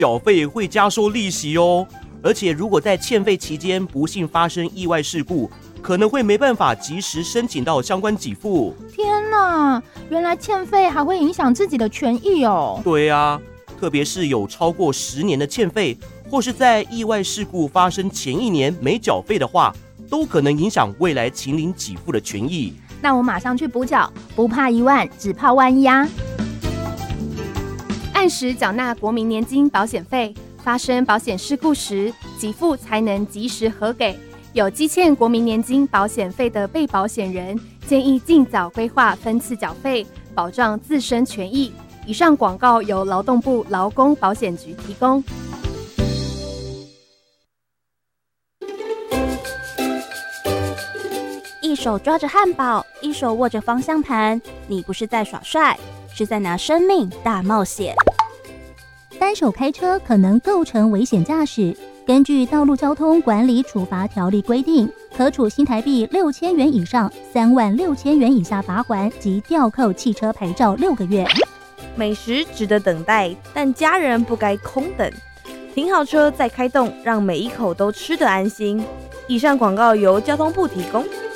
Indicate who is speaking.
Speaker 1: 缴费会加收利息哦。而且如果在欠费期间不幸发生意外事故，可能会没办法及时申请到相关给付。
Speaker 2: 天哪，原来欠费还会影响自己的权益哦。
Speaker 1: 对啊，特别是有超过10年的欠费，或是在意外事故发生前1年没缴费的话，都可能影响未来请领给付的权益。
Speaker 2: 那我马上去补缴，不怕1万，只怕万一啊！
Speaker 3: 按时缴纳国民年金保险费，发生保险事故时，给付才能及时核给。有积欠国民年金保险费的被保险人，建议尽早规划分次缴费，保障自身权益。以上广告由劳动部劳工保险局提供。
Speaker 4: 一手抓着汉堡，一手握着方向盘，你不是在耍帅，是在拿生命大冒险。
Speaker 5: 单手开车可能构成危险驾驶。根据《道路交通管理处罚条例》规定，可处新台币6000元以上36000元以下罚锾及吊扣汽车牌照6个月。
Speaker 6: 美食值得等待，但家人不该空等。停好车再开动，让每一口都吃得安心。以上广告由交通部提供。